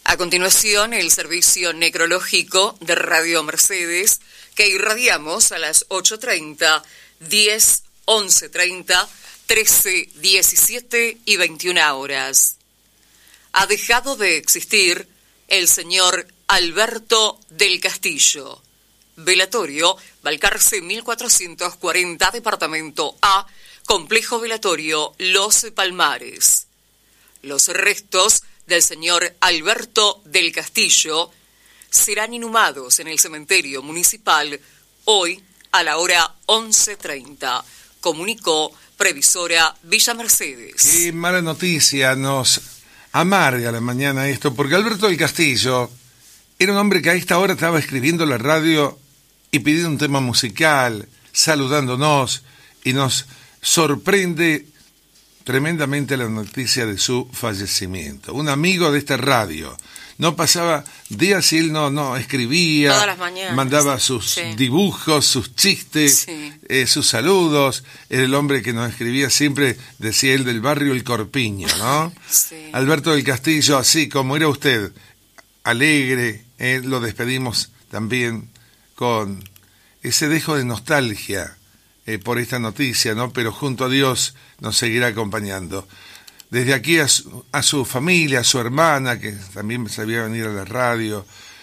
A continuación, el servicio necrológico de Radio Mercedes, que irradiamos a las 8:30, 10, 11:30, 13, 17 y 21 horas. Ha dejado de existir el señor Alberto del Castillo. Velatorio, Balcarce 1440, Departamento A, Complejo Velatorio Los Palmares. Los restos del señor Alberto del Castillo serán inhumados en el cementerio municipal hoy a la hora 11:30, comunicó Previsora Villa Mercedes. Qué mala noticia, nos amarga la mañana esto, porque Alberto del Castillo era un hombre que a esta hora estaba escribiendo la radio y pidiendo un tema musical, saludándonos, y nos sorprende tremendamente la noticia de su fallecimiento. Un amigo de esta radio. No pasaba días y él no escribía. Todas las mañanas. Mandaba sus dibujos, sus chistes, sus saludos. Era el hombre que nos escribía siempre, decía él, del barrio El Corpiño, ¿no? Sí. Alberto del Castillo, así como era usted, alegre, lo despedimos también con ese dejo de nostalgia por esta noticia, ¿no? Pero junto a Dios nos seguirá acompañando. Desde aquí a su familia, a su hermana, que también sabía venir a la radio,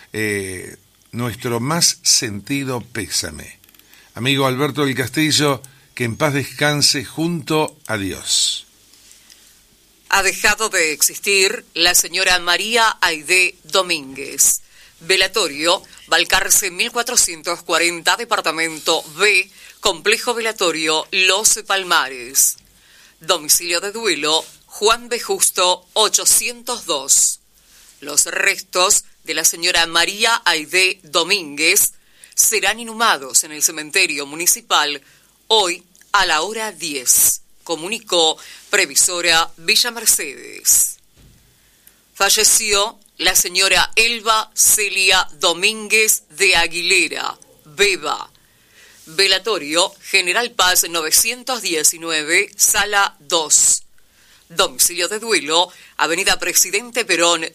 nuestro más sentido pésame. Amigo Alberto del Castillo, que en paz descanse junto a Dios. Ha dejado de existir la señora María Aide Domínguez. Velatorio, Balcarce 1440, Departamento B, Complejo Velatorio Los Palmares. Domicilio de duelo, Juan B. Justo 802. Los restos de la señora María Aide Domínguez serán inhumados en el cementerio municipal hoy a la hora 10, comunicó Previsora Villa Mercedes. Falleció la señora Elba Celia Domínguez de Aguilera, Beba. Velatorio, General Paz 919, Sala 2. Domicilio de duelo, Avenida Presidente Perón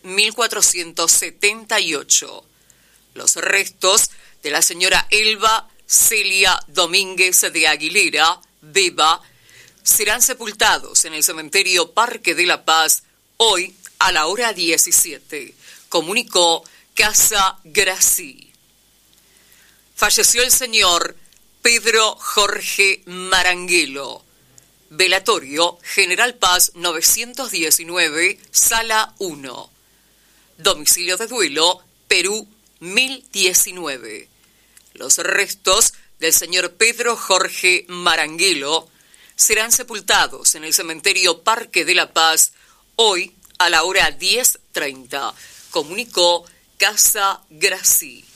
1478. Los restos de la señora Elba Celia Domínguez de Aguilera, Beba, serán sepultados en el cementerio Parque de la Paz hoy a la hora 17, comunicó Casa Grací. Falleció el señor Pedro Jorge Maranguelo. Velatorio, General Paz 919, Sala 1. Domicilio de duelo, Perú 1019. Los restos del señor Pedro Jorge Maranguelo serán sepultados en el cementerio Parque de la Paz hoy a la hora 10:30, comunicó Casa Grací.